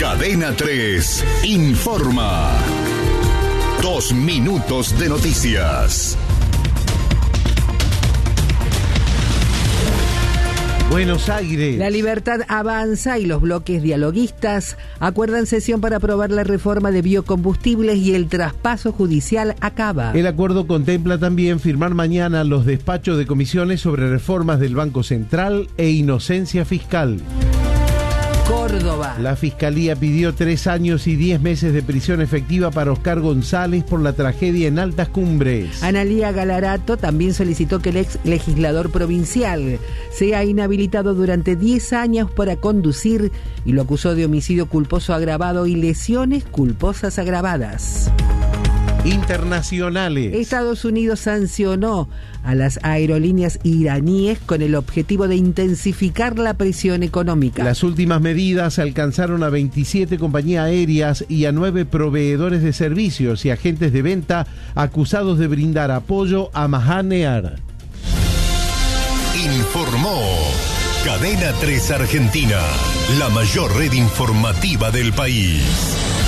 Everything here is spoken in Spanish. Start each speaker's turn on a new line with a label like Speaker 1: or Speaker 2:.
Speaker 1: Cadena 3 informa. 2 minutos de noticias.
Speaker 2: Buenos Aires.
Speaker 3: La Libertad Avanza y los bloques dialoguistas acuerdan sesión para aprobar la reforma de biocombustibles y el traspaso judicial acaba.
Speaker 2: El acuerdo contempla también firmar mañana los despachos de comisiones sobre reformas del Banco Central e inocencia fiscal.
Speaker 3: Córdoba.
Speaker 2: La Fiscalía pidió 3 años y 10 meses de prisión efectiva para Oscar González por la tragedia en Altas Cumbres.
Speaker 3: Analía Galarato también solicitó que el ex legislador provincial sea inhabilitado durante 10 años para conducir y lo acusó de homicidio culposo agravado y lesiones culposas agravadas.
Speaker 2: Internacionales.
Speaker 3: Estados Unidos sancionó a las aerolíneas iraníes con el objetivo de intensificar la presión económica.
Speaker 2: Las últimas medidas alcanzaron a 27 compañías aéreas y a 9 proveedores de servicios y agentes de venta acusados de brindar apoyo a Mahan Air.
Speaker 1: Informó Cadena 3 Argentina, la mayor red informativa del país.